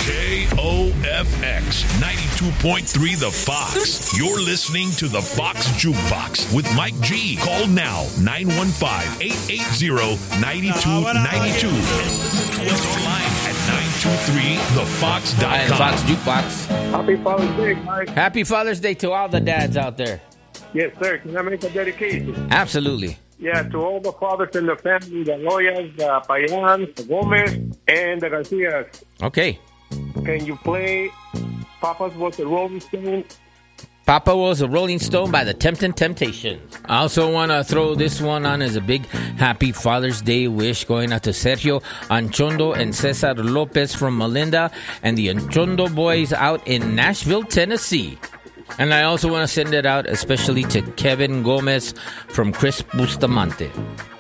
KOFX 92.3 The Fox. You're listening to The Fox Jukebox with Mike G. Call now 915-880-9292. Listen to us online at 923thefox.com. And Fox Jukebox. Happy Father's Day, Mike. Happy Father's Day to all the dads out there. Yes, sir. Can I make a dedication? Absolutely. Yeah, to all the fathers in the family, the Loyas, the Payans, the Gomez, and the Garcias. Okay. Can you play Papa's Was a Rolling Stone? Papa Was a Rolling Stone by the Temptin' Temptations. I also want to throw this one on as a big happy Father's Day wish going out to Sergio Anchondo and Cesar Lopez from Melinda and the Anchondo boys out in Nashville, Tennessee. And I also want to send it out especially to Kevin Gomez from Chris Bustamante.